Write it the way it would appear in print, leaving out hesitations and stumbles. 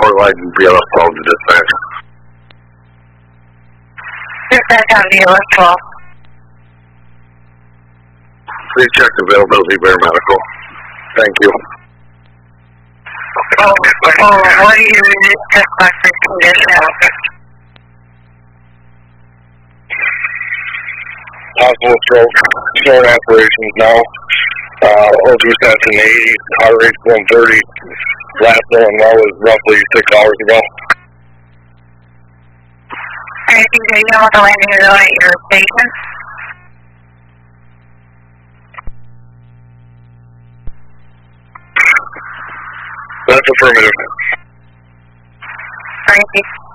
report line and BLS 12 to dispatch. Dispatch on BLS 12. Please check availability Bear Medical. Thank you. What do you check my condition? Possible stroke, short aspirations now. O2 stats in the 80s, heart rate's 130. Last known well was roughly 6 hours ago. Anything that you know about the landing zone at your station? That's affirmative. Thank you.